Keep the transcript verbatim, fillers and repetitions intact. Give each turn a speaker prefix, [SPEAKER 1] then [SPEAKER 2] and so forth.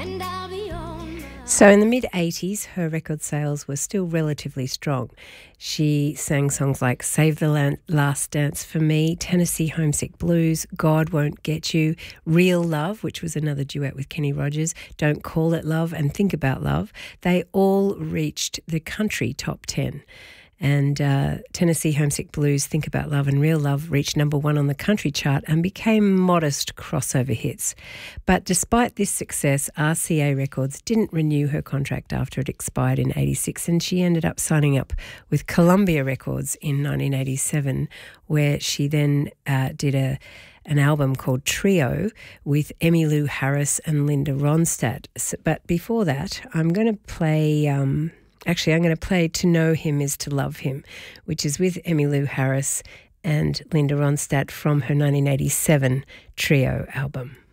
[SPEAKER 1] So in the mid-eighties, her record sales were still relatively strong. She sang songs like Save the Last Dance for Me, Tennessee Homesick Blues, God Won't Get You, Real Love, which was another duet with Kenny Rogers, Don't Call It Love, and Think About Love. They all reached the country top ten. And uh, Tennessee Homesick Blues, Think About Love and Real Love reached number one on the country chart and became modest crossover hits. But despite this success, R C A Records didn't renew her contract after it expired in eighty-six, and she ended up signing up with Columbia Records in nineteen eighty-seven, where she then uh, did a an album called Trio with Emmylou Harris and Linda Ronstadt. So, but before that, I'm going to play... Um, Actually, I'm going to play To Know Him Is to Love Him, which is with Emmylou Harris and Linda Ronstadt from her nineteen eighty-seven Trio album.